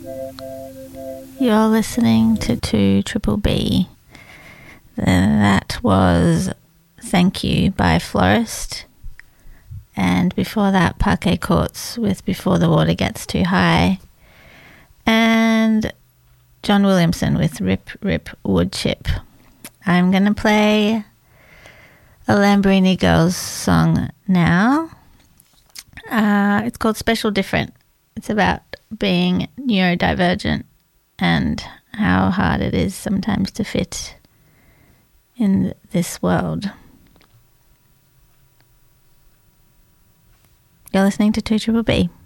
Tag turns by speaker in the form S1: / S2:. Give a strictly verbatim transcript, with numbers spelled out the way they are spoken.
S1: You're listening to two Triple B. That was Thank You by Florist. And before that, Parquet Courts with Before the Water Gets Too High. And John Williamson with Rip Rip Wood Chip. I'm going to play a Lambrini Girls song now. Uh, it's called Special Different. It's about being neurodivergent and how hard it is sometimes to fit in this world. You're listening to two Triple B.